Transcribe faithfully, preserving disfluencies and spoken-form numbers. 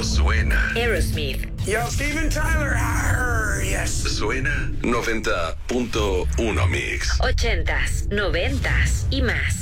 Esto suena. Aerosmith. Yo, Steven Tyler. Arr, yes. Suena noventa punto uno Mix. Ochentas, noventas y más.